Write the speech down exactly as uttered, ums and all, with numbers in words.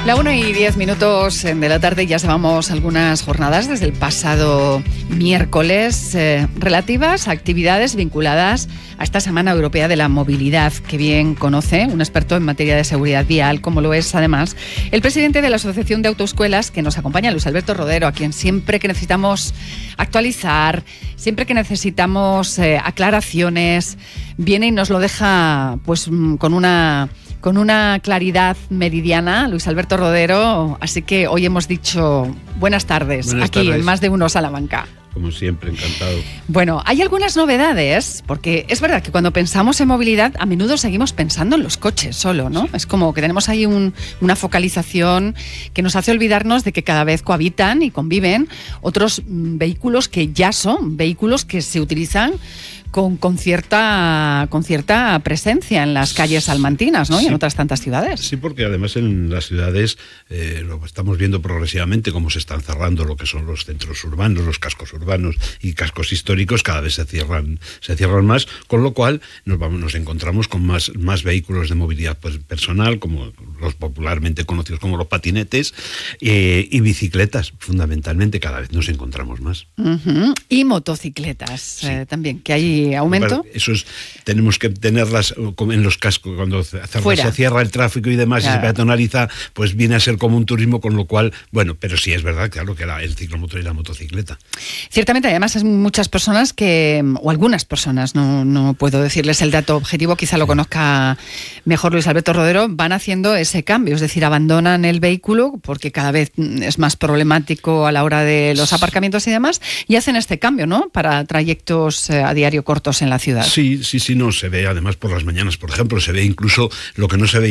La una y diez minutos de la tarde, ya llevamos algunas jornadas desde el pasado miércoles eh, relativas a actividades vinculadas a esta Semana Europea de la Movilidad, que bien conoce un experto en materia de seguridad vial, como lo es además el presidente de la Asociación de Autoescuelas, que nos acompaña, Luis Alberto Rodero, a quien siempre que necesitamos actualizar, siempre que necesitamos eh, aclaraciones, viene y nos lo deja pues con una... con una claridad meridiana, Luis Alberto Rodero, así que hoy hemos dicho buenas tardes, buenas aquí tardes. En Más de Uno Salamanca. Como siempre, encantado. Bueno, hay algunas novedades, porque es verdad que cuando pensamos en movilidad, a menudo seguimos pensando en los coches solo, ¿no? Es como que tenemos ahí un, una focalización que nos hace olvidarnos de que cada vez cohabitan y conviven otros mm, vehículos que ya son vehículos que se utilizan Con, con, cierta, con cierta presencia en las calles salmantinas, ¿no? Sí. Y en otras tantas ciudades. Sí, porque además en las ciudades eh, lo estamos viendo progresivamente cómo se están cerrando lo que son los centros urbanos, los cascos urbanos y cascos históricos, cada vez se cierran, se cierran más, con lo cual nos, vamos, nos encontramos con más, más vehículos de movilidad pues, personal, como los popularmente conocidos como los patinetes, eh, y bicicletas, fundamentalmente, cada vez nos encontramos más. Uh-huh. Y motocicletas sí. eh, también, que hay aumento. Eso es, tenemos que tenerlas en los cascos cuando se cierra el tráfico y demás, claro. Y se peatonaliza, pues viene a ser como un turismo, con lo cual, bueno, pero sí es verdad, claro, que la, el ciclomotor y la motocicleta. Ciertamente, además, hay muchas personas que, o algunas personas, no, no puedo decirles el dato objetivo, quizá lo conozca mejor Luis Alberto Rodero, van haciendo ese cambio, es decir, abandonan el vehículo porque cada vez es más problemático a la hora de los aparcamientos y demás, y hacen este cambio, ¿no? Para trayectos eh, a diario cortos en la ciudad. Sí, sí, sí, no, se ve además por las mañanas, por ejemplo, se ve incluso lo que no se ve